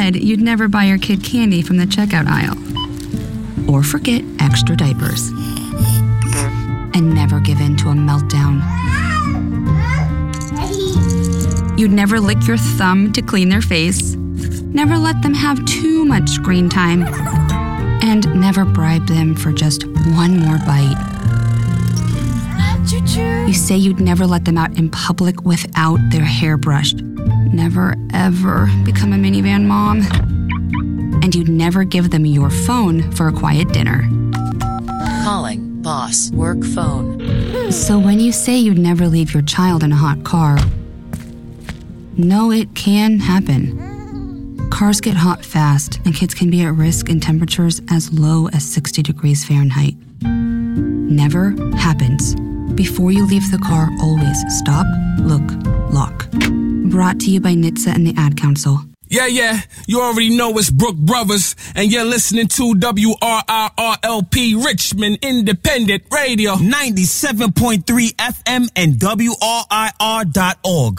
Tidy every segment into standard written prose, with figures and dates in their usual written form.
said you'd never buy your kid candy from the checkout aisle. Or forget extra diapers. And never give in to a meltdown. You'd never lick your thumb to clean their face. Never let them have too much screen time. And never bribe them for just one more bite. You say you'd never let them out in public without their hair brushed. Never, ever become a minivan mom. And you'd never give them your phone for a quiet dinner. Calling boss work phone. So when you say you'd never leave your child in a hot car, no, it can happen. Cars get hot fast, and kids can be at risk in temperatures as low as 60 degrees Fahrenheit. Never happens. Before you leave the car, always stop, look, lock. Brought to you by NHTSA and the Ad Council. Yeah, you already know it's Brook Brothers, and you're listening to WRIRLP Richmond Independent Radio, 97.3 FM and WRIR.org.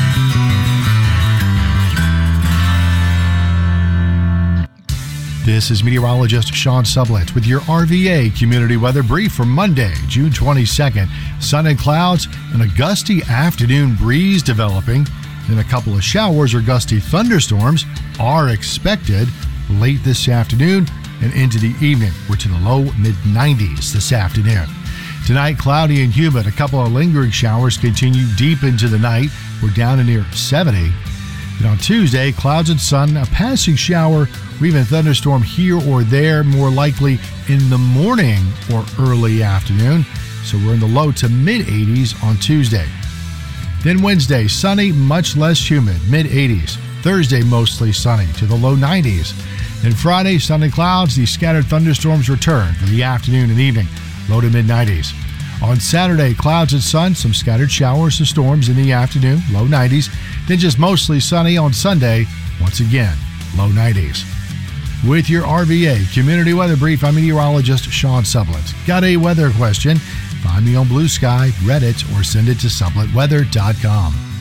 This is meteorologist Sean Sublett with your RVA Community Weather Brief for Monday, June 22nd. Sun and clouds and a gusty afternoon breeze developing. Then a couple of showers or gusty thunderstorms are expected late this afternoon and into the evening. We're to the low mid-90s this afternoon. Tonight, cloudy and humid. A couple of lingering showers continue deep into the night. We're down to near 70. And on Tuesday, clouds and sun, a passing shower or even thunderstorm here or there, more likely in the morning or early afternoon. So we're in the low to mid-80s on Tuesday. Then Wednesday, sunny, much less humid, mid-80s. Thursday, mostly sunny to the low 90s. Then Friday, sun and clouds. These scattered thunderstorms return for the afternoon and evening, low to mid-90s. On Saturday, clouds and sun, some scattered showers and storms in the afternoon, low 90s. Then just mostly sunny on Sunday, once again, low 90s. With your RVA Community Weather Brief, I'm meteorologist Sean Sublett. Got a weather question? Find me on Blue Sky, Reddit, or send it to subletweather.com.